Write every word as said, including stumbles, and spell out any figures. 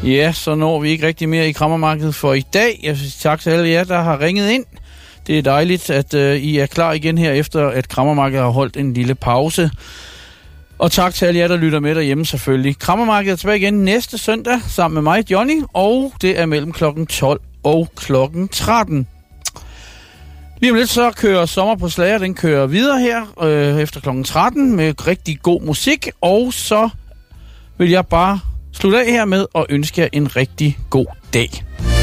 Ja, så når vi ikke rigtig mere i Kræmmermarkedet for i dag. Jeg vil sige tak til alle jer, der har ringet ind. Det er dejligt, at øh, I er klar igen her, efter at Kræmmermarkedet har holdt en lille pause. Og tak til alle jer, der lytter med derhjemme selvfølgelig. Kræmmermarkedet er tilbage igen næste søndag sammen med mig, Johnny, og det er mellem klokken tolv og klokken tretten. Lige om lidt så kører Sommer på Slager, den kører videre her øh, efter klokken tretten med rigtig god musik, og så vil jeg bare slutte af her med at ønske jer en rigtig god dag.